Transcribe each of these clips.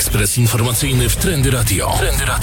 Ekspres informacyjny w Trendy Radio.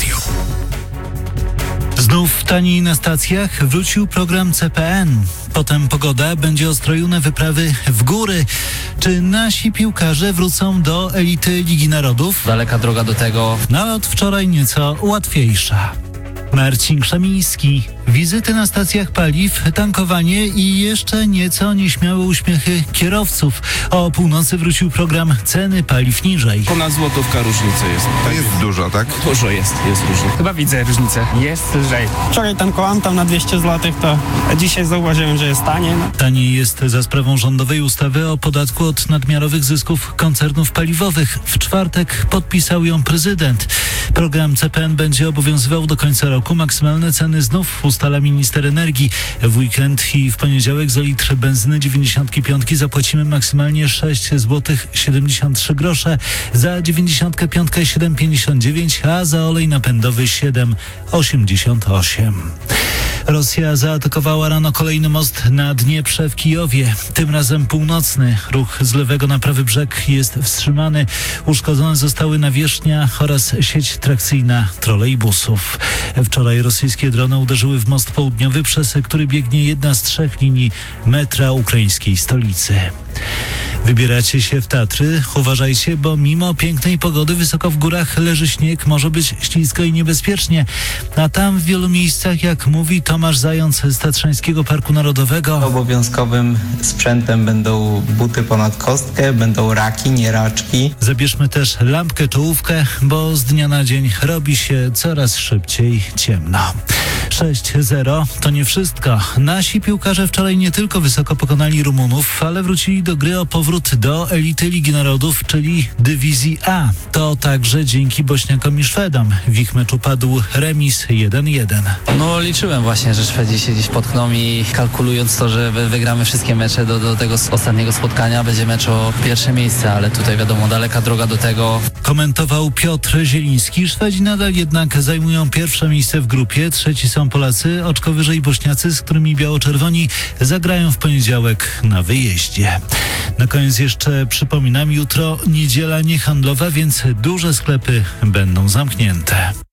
Znów taniej na stacjach wrócił program CPN. Potem pogoda, będzie ostrojone wyprawy w góry. Czy nasi piłkarze wrócą do elity Ligi Narodów? Daleka droga do tego. No, od wczoraj nieco łatwiejsza. Marcin Krzemiński. Wizyty na stacjach paliw, tankowanie i jeszcze nieco nieśmiałe uśmiechy kierowców. O północy wrócił program Ceny paliw niżej. Ponad złotówka różnicy jest. To jest dużo, tak? Dużo jest różnicy. Chyba widzę różnicę. Jest lżej. Wczoraj tankowałem tam na 200 zł, to dzisiaj zauważyłem, że jest taniej. Taniej jest za sprawą rządowej ustawy o podatku od nadmiarowych zysków koncernów paliwowych. W czwartek podpisał ją prezydent. Program CPN będzie obowiązywał do końca roku. Maksymalne ceny znów ustala minister energii. W weekend i w poniedziałek za litr benzyny 95 zapłacimy maksymalnie 6 zł 73 grosze, za 95 7,59, a za olej napędowy 7,88. Rosja zaatakowała rano kolejny most na Dnieprze w Kijowie. Tym razem północny. Ruch z lewego na prawy brzeg jest wstrzymany. Uszkodzone zostały nawierzchnia oraz sieć trakcyjna trolejbusów. Wczoraj rosyjskie drony uderzyły w most południowy, przez który biegnie jedna z 3 linii metra ukraińskiej stolicy. Wybieracie się w Tatry? Uważajcie, bo mimo pięknej pogody wysoko w górach leży śnieg, może być ślisko i niebezpiecznie. A tam w wielu miejscach, jak mówi Tomasz Zając z Tatrzańskiego Parku Narodowego, obowiązkowym sprzętem będą buty ponad kostkę, będą raki, nie raczki. Zabierzmy też lampkę czołówkę, bo z dnia na dzień robi się coraz szybciej ciemno. 6-0 to nie wszystko. Nasi piłkarze wczoraj nie tylko wysoko pokonali Rumunów, ale wrócili do gry o powrót do elity Ligi Narodów, czyli dywizji A. To także dzięki Bośniakom i Szwedom. W ich meczu padł remis 1-1. No liczyłem właśnie, że Szwedzi się gdzieś potkną i kalkulując to, że wygramy wszystkie mecze do tego ostatniego spotkania, będzie mecz o pierwsze miejsce, ale tutaj wiadomo, daleka droga do tego. Komentował Piotr Zieliński. Szwedzi nadal jednak zajmują pierwsze miejsce w grupie. Trzeci są Polacy, oczko wyżej Bośniacy, z którymi biało-czerwoni zagrają w poniedziałek na wyjeździe. Na koniec jeszcze przypominam, jutro niedziela niehandlowa, więc duże sklepy będą zamknięte.